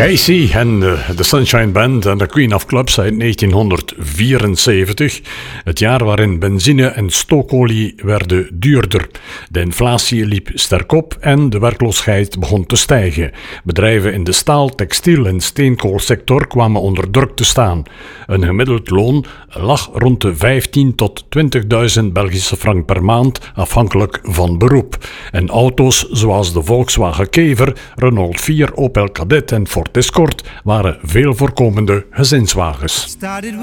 Casey en de Sunshine Band en de Queen of Clubs uit 1974. Het jaar waarin benzine en stookolie werden duurder. De inflatie liep sterk op en de werkloosheid begon te stijgen. Bedrijven in de staal-, textiel- en steenkoolsector kwamen onder druk te staan. Een gemiddeld loon lag rond de 15.000 tot 20.000 Belgische frank per maand, afhankelijk van beroep. En auto's zoals de Volkswagen Kever, Renault 4, Opel Kadett en Ford Escort waren veel voorkomende gezinswagens.